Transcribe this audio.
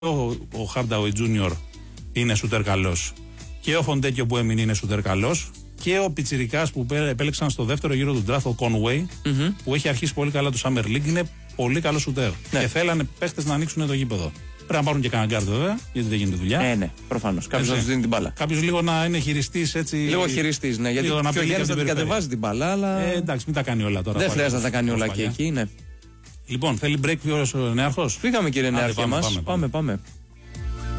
Ο Χάρνταουι Τζούνιορ είναι σούτερ καλός. Και ο Φοντέκιο που έμεινε είναι σούτερ καλός. Και ο πιτσιρικάς που επέλεξαν στο δεύτερο γύρο του draft, ο Conway, που έχει αρχίσει πολύ καλά το Summer League, είναι πολύ καλό σούτερ. Ναι. Και θέλανε παίχτες να ανοίξουν το γήπεδο. Πρέπει να πάρουν και κανένα γκάρντ βέβαια, γιατί δεν γίνεται δουλειά. Ναι, προφανώς. Κάποιος να τους δίνει την μπάλα. Κάποιος λίγο να είναι χειριστής έτσι. Λίγο χειριστής, ναι. Γιατί ο Γιάννης θα την κατεβάζει την μπάλα, αλλά. Εντάξει, μην τα κάνει όλα τώρα. Δεν χρειάζεται να τα κάνει όλα και εκεί, ναι. Λοιπόν, θέλει break ο νέαρχος. Φύγαμε κύριε Νέαρχε μας. Πάμε.